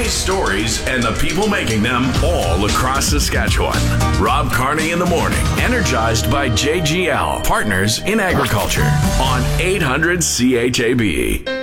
Today's stories and the people making them all across Saskatchewan. Rob Carney in the morning, energized by JGL, Partners in Agriculture, on 800 CHAB.